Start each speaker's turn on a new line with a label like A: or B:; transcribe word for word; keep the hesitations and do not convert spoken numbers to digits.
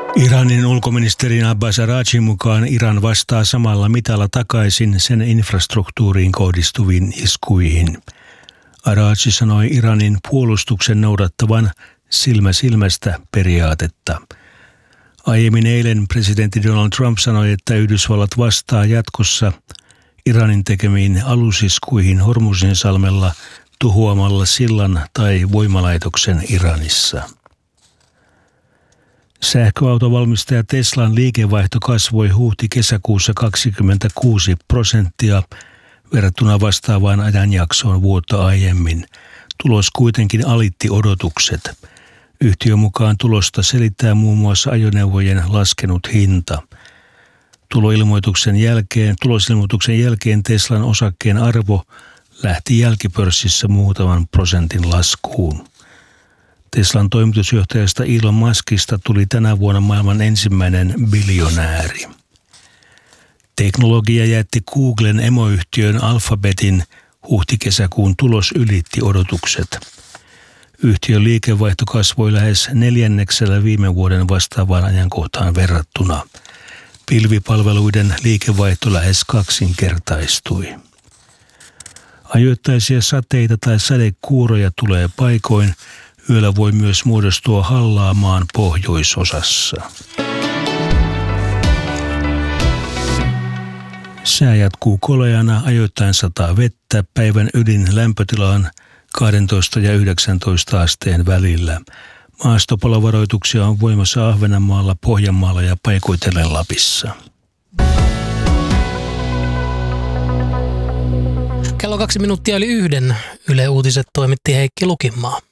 A: Iranin ulkoministerin Abbas Araghchin mukaan Iran vastaa samalla mitalla takaisin sen infrastruktuuriin kohdistuviin iskuihin. Araghchi sanoi Iranin puolustuksen noudattavan silmä silmästä periaatetta. Aiemmin eilen presidentti Donald Trump sanoi, että Yhdysvallat vastaa jatkossa Iranin tekemiin alusiskuihin Hormuzin-salmella tuhoamalla sillan tai voimalaitoksen Iranissa. Sähköautovalmistaja Teslan liikevaihto kasvoi huhti-kesäkuussa kaksikymmentäkuusi prosenttia verrattuna vastaavaan ajanjaksoon vuotta aiemmin. Tulos kuitenkin alitti odotukset. Yhtiön mukaan tulosta selittää muun muassa ajoneuvojen laskenut hinta. Tuloilmoituksen jälkeen, tulosilmoituksen jälkeen Teslan osakkeen arvo lähti jälkipörssissä muutaman prosentin laskuun. Teslan toimitusjohtajasta Elon Muskista tuli tänä vuonna maailman ensimmäinen biljonääri. Teknologiajätti Googlen emoyhtiön Alphabetin huhti-kesäkuun tulos ylitti odotukset. Yhtiön liikevaihto kasvoi lähes neljänneksellä viime vuoden vastaavaan ajankohtaan verrattuna. Pilvipalveluiden liikevaihto lähes kaksinkertaistui. Ajoittaisia sateita tai sadekuuroja tulee paikoin. Yöllä voi myös muodostua hallaa maan pohjoisosassa. Sää jatkuu koleana, ajoittain sataa vettä, päivän ydin lämpötilaan kaksitoista ja yhdeksäntoista asteen välillä. Maastopalovaroituksia on voimassa Ahvenanmaalla, Pohjanmaalla ja paikoitellen Lapissa.
B: Kello kaksi minuuttia yli yhden. Yle Uutiset toimitti Heikki Lukinmaa.